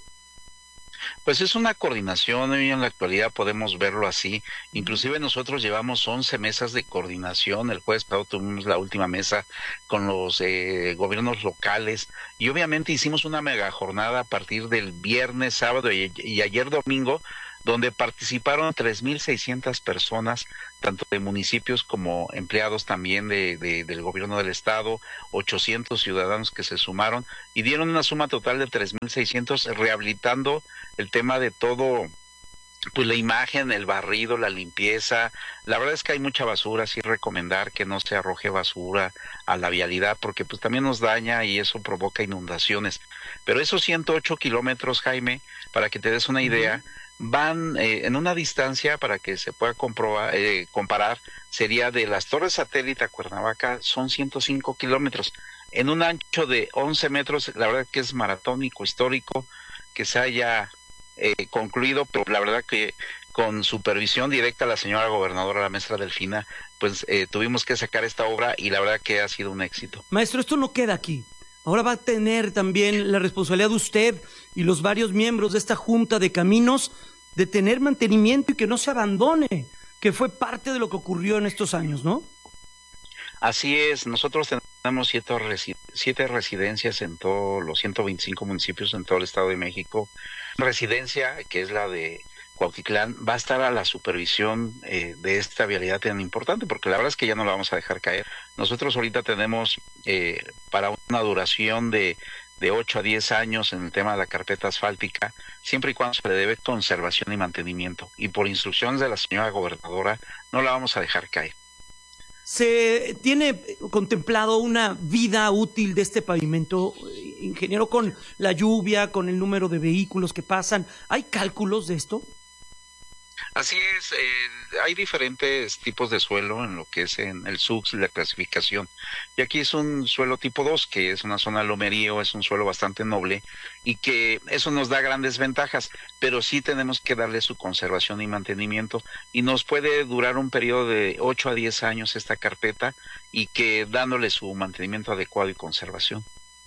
Pues es una coordinación, y en la actualidad podemos verlo así. Inclusive nosotros llevamos once mesas de coordinación. El jueves pasado tuvimos la última mesa con los eh, gobiernos locales, y obviamente hicimos una mega jornada a partir del viernes, sábado y, y ayer domingo, donde participaron tres mil seiscientas personas, tanto de municipios como empleados también de, de, del gobierno del estado, ochocientos ciudadanos que se sumaron y dieron una suma total de tres mil seiscientos, rehabilitando el tema de todo pues la imagen, el barrido, la limpieza. La verdad es que hay mucha basura, sí recomendar que no se arroje basura a la vialidad, porque pues también nos daña y eso provoca inundaciones. Pero esos ciento ocho kilómetros, Jaime, para que te des una idea, van eh, en una distancia, para que se pueda comprobar, eh, comparar, sería de las Torres Satélite a Cuernavaca, son ciento cinco kilómetros. En un ancho de once metros, la verdad que es maratónico, histórico, que se haya eh, concluido, pero la verdad que con supervisión directa a la señora gobernadora, la maestra Delfina, pues eh, tuvimos que sacar esta obra y la verdad que ha sido un éxito. Maestro, esto no queda aquí. Ahora va a tener también la responsabilidad de usted y los varios miembros de esta Junta de Caminos de tener mantenimiento y que no se abandone, que fue parte de lo que ocurrió en estos años, ¿no? Así es, nosotros tenemos siete, resi siete residencias en todos los ciento veinticinco municipios en todo el Estado de México. Residencia, que es la de Cuautitlán, va a estar a la supervisión eh, de esta vialidad tan importante, porque la verdad es que ya no la vamos a dejar caer. Nosotros ahorita tenemos eh, para una duración de, de ocho a diez años en el tema de la carpeta asfáltica, siempre y cuando se le debe conservación y mantenimiento. Y por instrucciones de la señora gobernadora, no la vamos a dejar caer. ¿Se tiene contemplado una vida útil de este pavimento, ingeniero, con la lluvia, con el número de vehículos que pasan? ¿Hay cálculos de esto? Así es, eh, hay diferentes tipos de suelo en lo que es en el S U X y la clasificación. Y aquí es un suelo tipo dos, que es una zona lomerío, es un suelo bastante noble y que eso nos da grandes ventajas, pero sí tenemos que darle su conservación y mantenimiento y nos puede durar un periodo de ocho a diez años esta carpeta y que dándole su mantenimiento adecuado y conservación.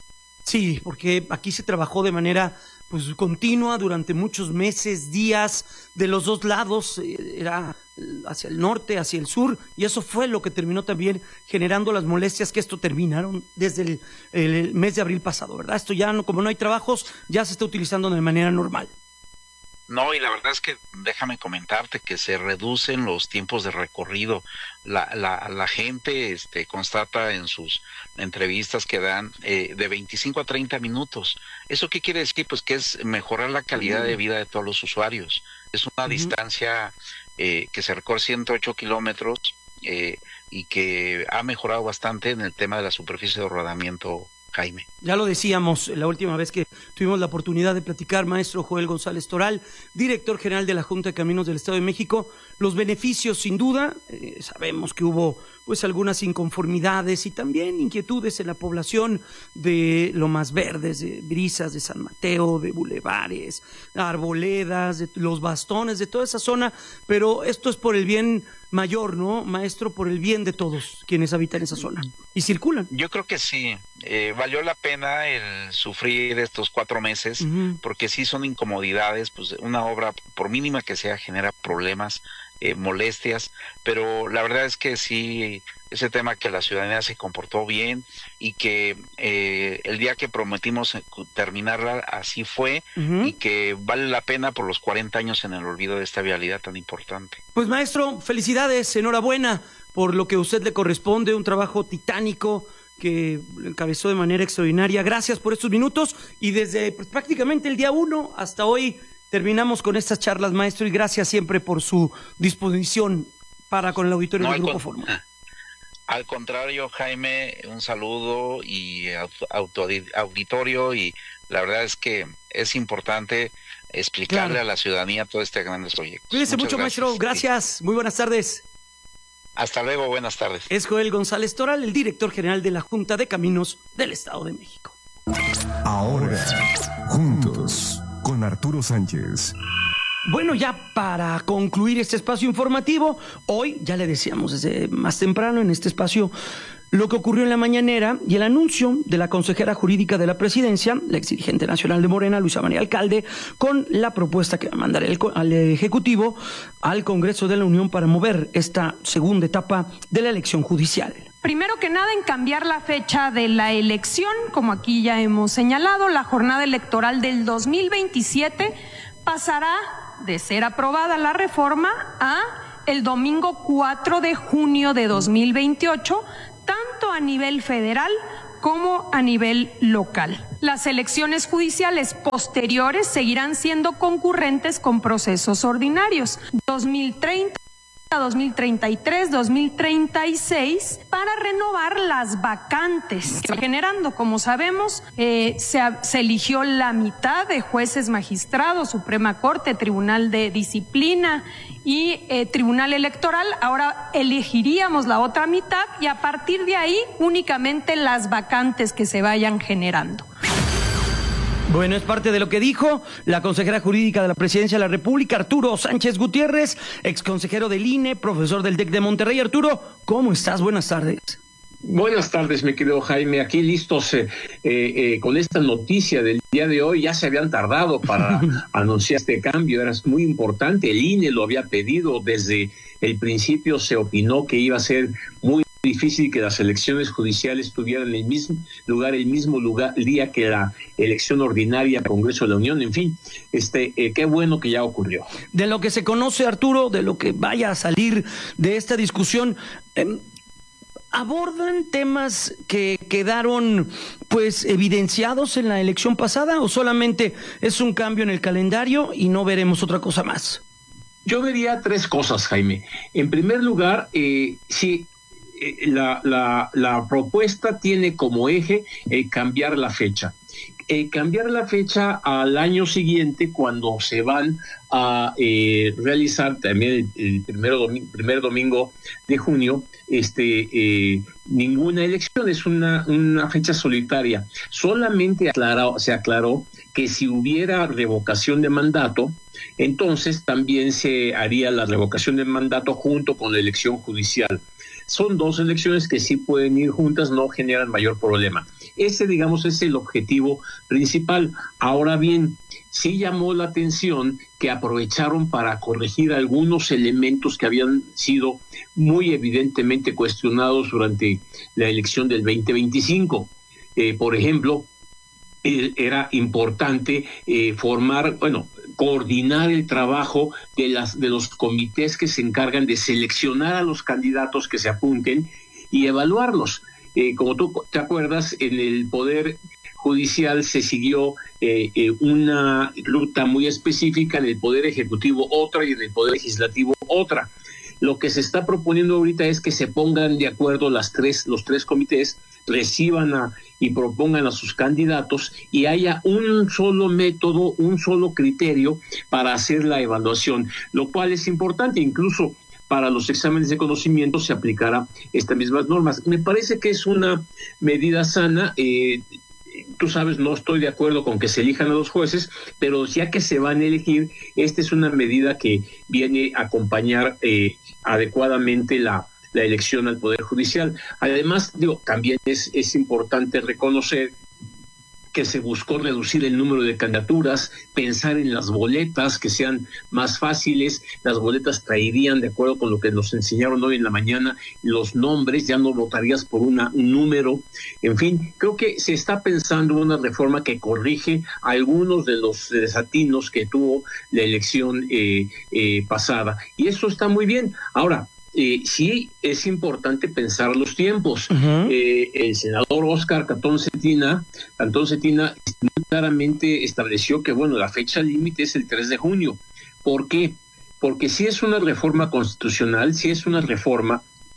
Sí, porque aquí se trabajó de manera pues continua durante muchos meses, días, de los dos lados, eh, era hacia el norte, hacia el sur, y eso fue lo que terminó también generando las molestias que esto terminaron desde el, el mes de abril pasado, ¿verdad? Esto ya, no, como no hay trabajos, ya se está utilizando de manera normal. No, y la verdad es que déjame comentarte que se reducen los tiempos de recorrido. La, la, la gente este, constata en sus entrevistas que dan eh, de veinticinco a treinta minutos. ¿Eso qué quiere decir? Pues que es mejorar la calidad de vida de todos los usuarios. Es una uh-huh. distancia eh, que se recorre ciento ocho kilómetros eh, y que ha mejorado bastante en el tema de la superficie de rodamiento, Jaime. Ya lo decíamos la última vez que tuvimos la oportunidad de platicar, maestro Joel González Toral, director general de la Junta de Caminos del Estado de México. Los beneficios, sin duda, eh, sabemos que hubo pues algunas inconformidades y también inquietudes en la población de Lomas Verdes, de Brisas, de San Mateo, de Bulevares, Arboledas, de los Bastones, de toda esa zona, pero esto es por el bien mayor, ¿no, maestro? Por el bien de todos quienes habitan esa zona y circulan. Yo creo que sí, eh, valió la pena el sufrir estos cuatro meses, uh-huh. porque sí son incomodidades, pues una obra, por mínima que sea, genera problemas, eh, molestias, pero la verdad es que sí, ese tema que la ciudadanía se comportó bien y que eh, el día que prometimos terminarla así fue, uh-huh. y que vale la pena por los cuarenta años en el olvido de esta vialidad tan importante. Pues maestro, felicidades, enhorabuena por lo que a usted le corresponde, un trabajo titánico que encabezó de manera extraordinaria. Gracias por estos minutos y desde pues, prácticamente el día uno hasta hoy terminamos con estas charlas, maestro, y gracias siempre por su disposición para con el auditorio no, del Grupo con... Fórmula. Al contrario, Jaime, un saludo y auto auditorio, y la verdad es que es importante explicarle claro. a la ciudadanía todo este gran proyecto. Cuídese mucho, gracias. Maestro. Gracias. Sí. Muy buenas tardes. Hasta luego, buenas tardes. Es Joel González Toral, el director general de la Junta de Caminos del Estado de México. Ahora, juntos, con Arturo Sánchez. Bueno, ya para concluir este espacio informativo, hoy ya le decíamos desde más temprano en este espacio lo que ocurrió en la mañanera y el anuncio de la consejera jurídica de la presidencia, la exdirigente nacional de Morena, Luisa María Alcalde, con la propuesta que va a mandar el, al Ejecutivo al Congreso de la Unión para mover esta segunda etapa de la elección judicial. Primero que nada, en cambiar la fecha de la elección, como aquí ya hemos señalado, la jornada electoral del dos mil veintisiete pasará de ser aprobada la reforma a el domingo cuatro de junio de dos mil veintiocho, tanto a nivel federal como a nivel local. Las elecciones judiciales posteriores seguirán siendo concurrentes con procesos ordinarios. dos mil treinta, dos mil treinta y tres, dos mil treinta y seis, para renovar las vacantes que va generando. Como sabemos, eh, se, se eligió la mitad de jueces magistrados, Suprema Corte, Tribunal de Disciplina y eh, Tribunal Electoral. Ahora elegiríamos la otra mitad y a partir de ahí únicamente las vacantes que se vayan generando. Bueno, es parte de lo que dijo la consejera jurídica de la Presidencia de la República, Arturo Sánchez Gutiérrez, exconsejero del I N E, profesor del TEC de Monterrey. Arturo, ¿cómo estás? Buenas tardes. Buenas tardes, mi querido Jaime. Aquí listos eh, eh, con esta noticia del día de hoy. Ya se habían tardado para anunciar este cambio. Era muy importante. El I N E lo había pedido. Desde el principio se opinó que iba a ser muy difícil que las elecciones judiciales tuvieran el mismo lugar, el mismo lugar, el día que la elección ordinaria al Congreso de la Unión. En fin, este, eh, qué bueno que ya ocurrió. De lo que se conoce, Arturo, de lo que vaya a salir de esta discusión, eh, ¿abordan temas que quedaron pues evidenciados en la elección pasada o solamente es un cambio en el calendario y no veremos otra cosa más? Yo vería tres cosas, Jaime. En primer lugar, eh, sí, eh, la, la, la propuesta tiene como eje eh, cambiar la fecha. Eh, cambiar la fecha al año siguiente cuando se van a eh, realizar también el, el primero domi- primer domingo de junio este eh, ninguna elección, es una, una fecha solitaria. Solamente aclaró, se aclaró que si hubiera revocación de mandato, entonces también se haría la revocación de mandato junto con la elección judicial. Son dos elecciones que sí pueden ir juntas, no generan mayor problema. Ese, digamos, es el objetivo principal. Ahora bien, sí llamó la atención que aprovecharon para corregir algunos elementos que habían sido muy evidentemente cuestionados durante la elección del veinte veinticinco. Eh, por ejemplo, eh, era importante eh, formar, bueno, coordinar el trabajo de las de los comités que se encargan de seleccionar a los candidatos que se apunten y evaluarlos. Eh, como tú te acuerdas, en el Poder Judicial se siguió eh, eh, una ruta muy específica, en el Poder Ejecutivo otra y en el Poder Legislativo otra. Lo que se está proponiendo ahorita es que se pongan de acuerdo las tres, los tres comités, reciban a, y propongan a sus candidatos y haya un solo método, un solo criterio para hacer la evaluación, lo cual es importante. Incluso para los exámenes de conocimiento se aplicará estas mismas normas. Me parece que es una medida sana. Eh, tú sabes, no estoy de acuerdo con que se elijan a los jueces, pero ya que se van a elegir, esta es una medida que viene a acompañar eh, adecuadamente la, la elección al Poder Judicial. Además, digo, también es, es importante reconocer que se buscó reducir el número de candidaturas, pensar en las boletas que sean más fáciles. Las boletas traerían, de acuerdo con lo que nos enseñaron hoy en la mañana, los nombres, ya no votarías por una, un número. En fin, creo que se está pensando en una reforma que corrige algunos de los desatinos que tuvo la elección eh, eh, pasada. Y eso está muy bien. Ahora, Eh, sí es importante pensar los tiempos. Uh-huh. Eh, el senador Óscar Cantón Cetina, Cantón Cetina claramente estableció que, bueno, la fecha límite es el tres de junio. ¿Por qué? Porque si es una reforma constitucional, si es una reforma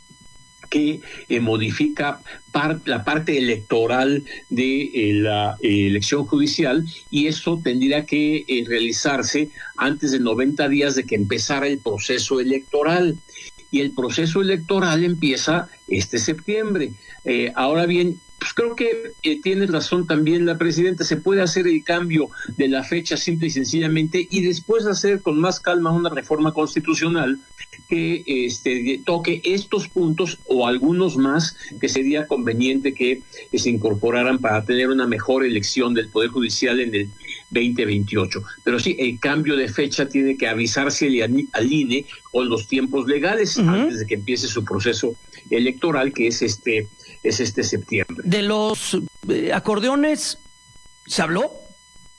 que eh, modifica par, la parte electoral de eh, la eh, elección judicial, y eso tendría que eh, realizarse antes de noventa días de que empezara el proceso electoral. Y el proceso electoral empieza este septiembre. Eh, ahora bien, pues creo que eh, tiene razón también la presidenta, se puede hacer el cambio de la fecha simple y sencillamente y después hacer con más calma una reforma constitucional que este, toque estos puntos o algunos más que sería conveniente que, que se incorporaran para tener una mejor elección del Poder Judicial en el veinte veintiocho. Pero sí, el cambio de fecha tiene que avisarse al I N E con los tiempos legales uh-huh. antes de que empiece su proceso electoral, que es este es este septiembre. De los eh, acordeones, ¿se habló?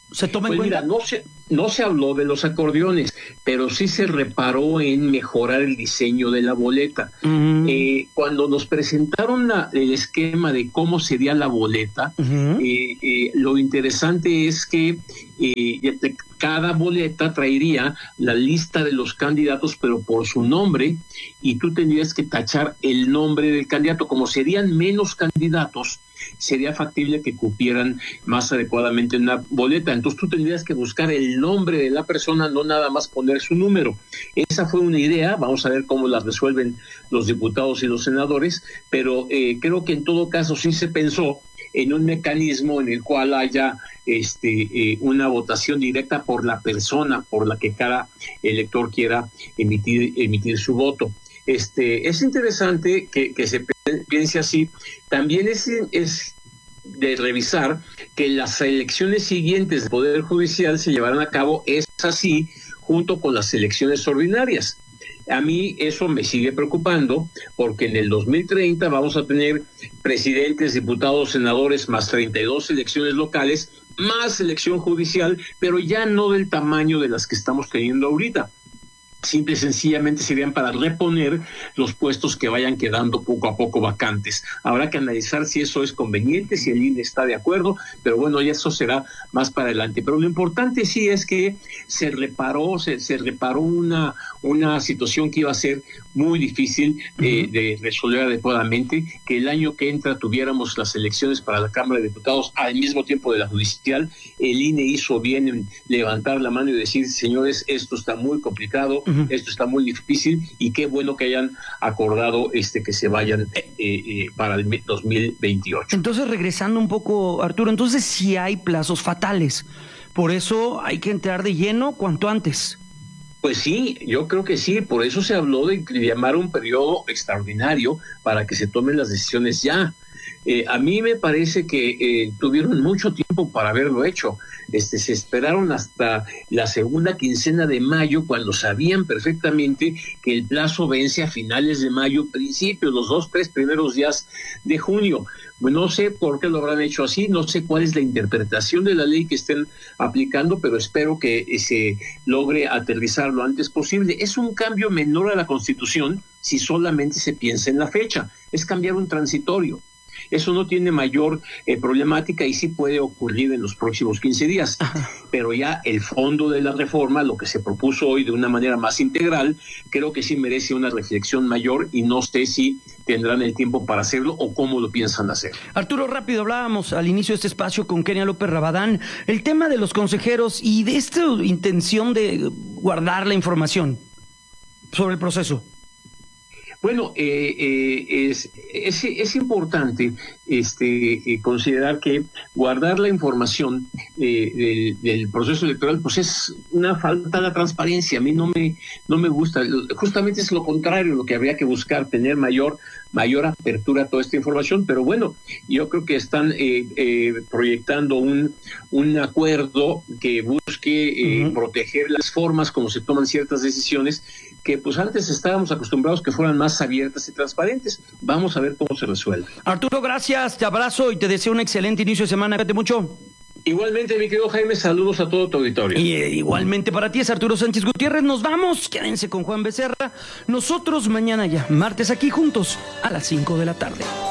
¿Se toma en pues cuenta? Mira, no se, no se habló de los acordeones, pero sí se reparó en mejorar el diseño de la boleta. Uh-huh. Eh, cuando nos presentaron la, el esquema de cómo sería la boleta, uh-huh. eh, eh, lo interesante es que eh, cada boleta traería la lista de los candidatos, pero por su nombre, y tú tendrías que tachar el nombre del candidato. Como serían menos candidatos, sería factible que cupieran más adecuadamente una boleta. Entonces tú tendrías que buscar el nombre de la persona, no nada más poner su número. Esa fue una idea, vamos a ver cómo la resuelven los diputados y los senadores, pero eh, creo que en todo caso sí se pensó en un mecanismo en el cual haya este eh, una votación directa por la persona por la que cada elector quiera emitir emitir su voto. Este es interesante que, que se piense así. También es, es de revisar que las elecciones siguientes del Poder Judicial se llevarán a cabo, es así, junto con las elecciones ordinarias. A mí eso me sigue preocupando, porque en el dos mil treinta vamos a tener presidentes, diputados, senadores, más treinta y dos elecciones locales, más elección judicial, pero ya no del tamaño de las que estamos teniendo ahorita. Simple y sencillamente serían para reponer los puestos que vayan quedando poco a poco vacantes. Habrá que analizar si eso es conveniente, si el I N E está de acuerdo, pero bueno, ya eso será más para adelante. Pero lo importante sí es que se reparó, se, se reparó una, una situación que iba a ser muy difícil eh, uh-huh. de resolver adecuadamente, que el año que entra tuviéramos las elecciones para la Cámara de Diputados al mismo tiempo de la judicial. El I N E hizo bien en levantar la mano y decir, señores, esto está muy complicado, uh-huh. esto está muy difícil, y qué bueno que hayan acordado este que se vayan eh, eh, para el dos mil veintiocho. Entonces, regresando un poco, Arturo, entonces sí hay plazos fatales, por eso hay que entrar de lleno cuanto antes. Pues sí, yo creo que sí, por eso se habló de llamar un periodo extraordinario para que se tomen las decisiones ya. Eh, a mí me parece que eh, tuvieron mucho tiempo para haberlo hecho. Este, se esperaron hasta la segunda quincena de mayo, cuando sabían perfectamente que el plazo vence a finales de mayo, principios, los dos, tres primeros días de junio. No sé por qué lo habrán hecho así, no sé cuál es la interpretación de la ley que estén aplicando, pero espero que se logre aterrizar lo antes posible. Es un cambio menor a la Constitución si solamente se piensa en la fecha, es cambiar un transitorio. Eso no tiene mayor eh, problemática y sí puede ocurrir en los próximos quince días. Ajá. Pero ya el fondo de la reforma, lo que se propuso hoy de una manera más integral, creo que sí merece una reflexión mayor, y no sé si tendrán el tiempo para hacerlo o cómo lo piensan hacer. Arturo, rápido, hablábamos al inicio de este espacio con Kenia López Rabadán, el tema de los consejeros y de esta intención de guardar la información sobre el proceso. Bueno, eh, eh, es, es, es importante este, eh, considerar que guardar la información eh, del, del proceso electoral pues es una falta de transparencia. A mí no me no me gusta. Justamente es lo contrario, lo que habría que buscar, tener mayor mayor apertura a toda esta información. Pero bueno, yo creo que están eh, eh, proyectando un, un acuerdo que busque eh, uh-huh. proteger las formas como se toman ciertas decisiones, que pues antes estábamos acostumbrados que fueran más abiertas y transparentes. Vamos a ver cómo se resuelve. Arturo, gracias, te abrazo y te deseo un excelente inicio de semana. Cuídate mucho. Igualmente, mi querido Jaime, saludos a todo tu auditorio. Y eh, igualmente para ti es Arturo Sánchez Gutiérrez. Nos vamos, quédense con Juan Becerra. Nosotros mañana ya, martes, aquí juntos a las cinco de la tarde.